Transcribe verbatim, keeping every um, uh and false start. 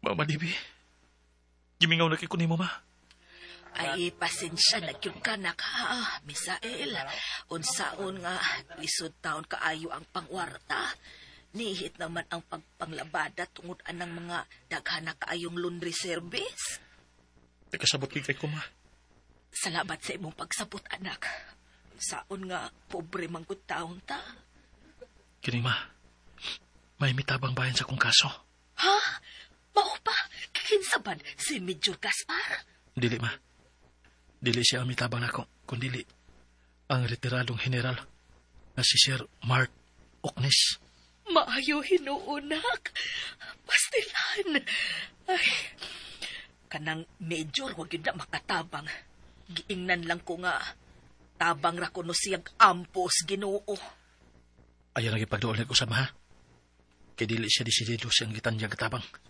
Mama Dibi, gimingaw na kay kunimo, ma. Ay, pasensya na kyun ka na ka, Misael. Unsaon nga, lisod taon kaayo ang pangwarta. Nihit naman ang pagpanglabada tungod anang mga daghan na kaayong laundry service. Nagkasabot kay ko, ma. Salamat sa imong pagsabot, anak. Unsaon nga, pobre manggod taon ta. Kini, ma. May mitabang bayan sa kong kaso. Ha? Mao pa? Kinsaban si Major Gaspar? Dili, ma. Dili siya ang mitabang ako, kundili ang retiradong general na si Sir Mark Oknis. Maayo hinuunak. Pastilan. Ay, kanang Major, wag yun na makatabang. Giingnan lang ko nga, tabang ra ko no siyang ampos Ginoo. Ayaw nagipagdoon ko sa ma. Kay dili siya disidido siyang gitanyang katabang.